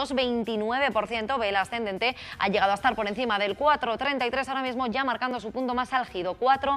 2,29%. Vela ascendente ha llegado a estar por encima del 4,33, ahora mismo ya marcando su punto más álgido,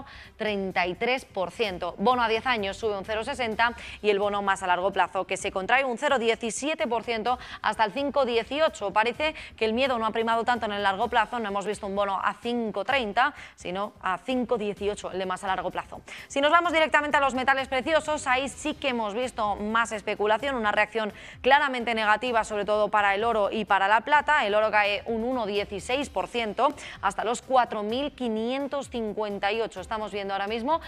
4,33%. Bono a 10 años sube un 0,60 y el bono más a largo plazo que se contrae un 0,17% hasta el 5,18. Parece que el miedo no ha primado tanto en el largo plazo, no hemos visto un bono a 5,30, sino a 5,18, el de más a largo plazo. Si nos vamos directamente a los metales preciosos, ahí sí que hemos visto más especulación, una reacción claramente negativa, sobre todo para el oro y para la plata. El oro cae un 1,16% hasta los 4.558. Estamos viendo ahora mismo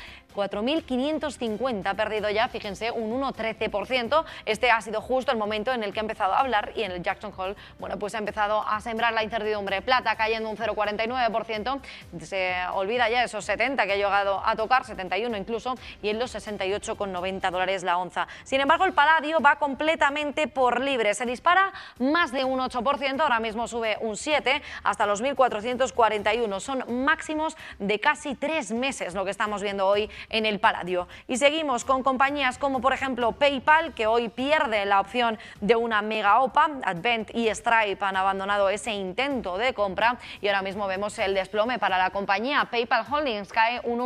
4.550, ha perdido ya, fíjense, un 1,13%. Este ha sido justo el momento en el que ha empezado a hablar y en el Jackson Hole, bueno, pues ha empezado a sembrar la incertidumbre. Plata cayendo un 0,49%, se olvida ya esos 70 que ha llegado a tocar, 71 incluso, y en los 68,90 dólares la onza. Sin embargo, el paladio va completamente por libre, se dispara más de un 8%, ahora mismo sube un 7 hasta los 1.441. Son máximos de casi 3 meses lo que estamos viendo hoy en el paladio. Y seguimos con compañías como por ejemplo PayPal, que hoy pierde la opción de una mega OPA. Advent y Stripe han abandonado ese intento de compra y ahora mismo vemos el desplome para la compañía. PayPal Holdings cae un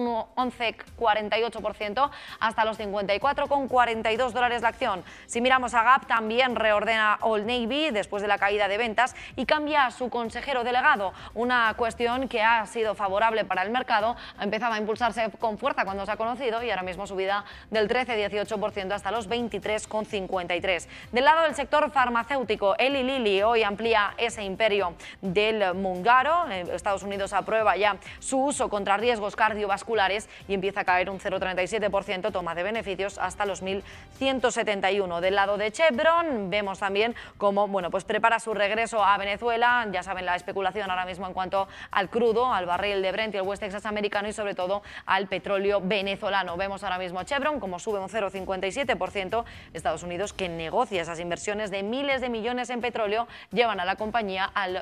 11,48% hasta los 54,42 dólares la acción. Si miramos a Gap, también reordena Old Navy después de la caída de ventas y cambia a su consejero delegado, una cuestión que ha sido favorable para el mercado. Ha empezado a impulsarse con fuerza cuando se ha conocido y ahora mismo subida del 13,18% hasta los 23,53. Del lado del sector farmacéutico, Eli Lilly hoy amplía ese imperio del Mounjaro. Estados Unidos aprueba ya su uso contra riesgos cardiovasculares y empieza a caer un 0,37%, toma de beneficios hasta los 1.171. Del lado de Chevron vemos también cómo, bueno, pues prepara su regreso a Venezuela. Ya saben la especulación ahora mismo en cuanto al crudo, al barril de Brent y el West Texas americano y sobre todo al petróleo venezolano. Vemos ahora mismo a Chevron como sube un 0,57%. Estados Unidos, que negocia esas inversiones de miles de millones en petróleo, llevan a la compañía al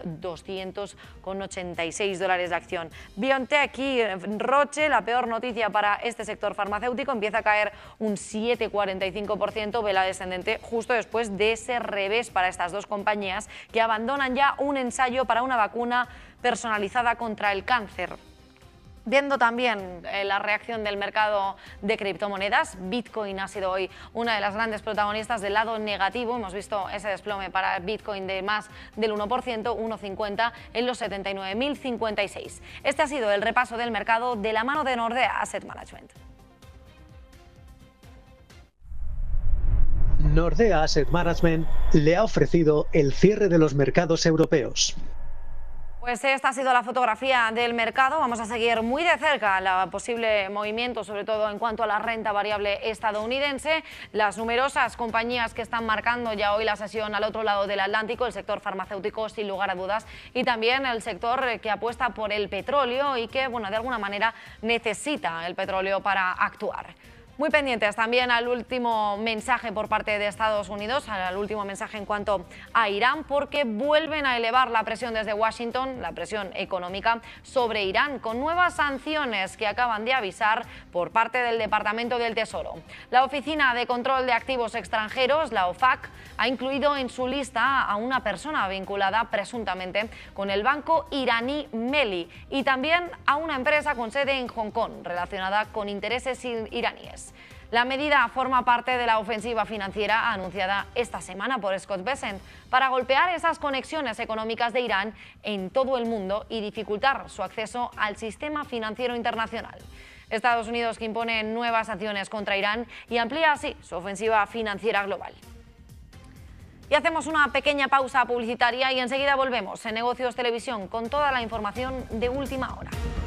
200,86 dólares de acción. BioNTech y Roche, la peor noticia para este sector farmacéutico, empieza a caer un 7,45%, vela descendente justo después de ese revés para estas dos compañías que abandonan ya un ensayo para una vacuna personalizada contra el cáncer. Viendo también la reacción del mercado de criptomonedas, Bitcoin ha sido hoy una de las grandes protagonistas del lado negativo. Hemos visto ese desplome para Bitcoin de más del 1%, 1,50 en los 79.056. Este ha sido el repaso del mercado de la mano de Nordea Asset Management. Nordea Asset Management le ha ofrecido el cierre de los mercados europeos. Pues esta ha sido la fotografía del mercado. Vamos a seguir muy de cerca el posible movimiento, sobre todo en cuanto a la renta variable estadounidense. Las numerosas compañías que están marcando ya hoy la sesión al otro lado del Atlántico, el sector farmacéutico sin lugar a dudas, y también el sector que apuesta por el petróleo y que, bueno, de alguna manera necesita el petróleo para actuar. Muy pendientes también al último mensaje por parte de Estados Unidos, al último mensaje en cuanto a Irán, porque vuelven a elevar la presión desde Washington, la presión económica sobre Irán, con nuevas sanciones que acaban de avisar por parte del Departamento del Tesoro. La Oficina de Control de Activos Extranjeros, la OFAC, ha incluido en su lista a una persona vinculada presuntamente con el banco iraní Meli y también a una empresa con sede en Hong Kong relacionada con intereses iraníes. La medida forma parte de la ofensiva financiera anunciada esta semana por Scott Bessent para golpear esas conexiones económicas de Irán en todo el mundo y dificultar su acceso al sistema financiero internacional. Estados Unidos que impone nuevas sanciones contra Irán y amplía así su ofensiva financiera global. Y hacemos una pequeña pausa publicitaria y enseguida volvemos en Negocios Televisión con toda la información de última hora.